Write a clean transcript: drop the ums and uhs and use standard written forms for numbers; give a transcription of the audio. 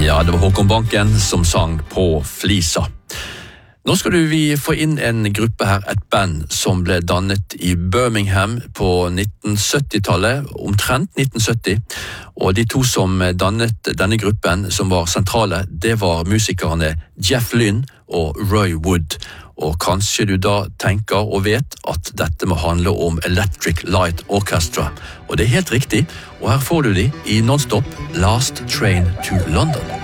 Ja, det var Håkon Banken som sang på Flisa. Nå skal vi få inn en gruppe her, et band som ble dannet i Birmingham på 1970-tallet, omtrent 1970, og de to som dannet denne gruppen som var sentrale, det var musikerne Jeff Lynne og Roy Wood. Og kanskje du da tenker og vet at dette må handle om Electric Light Orchestra. Og det er helt riktig, og her får du de i non-stop Last Train to London.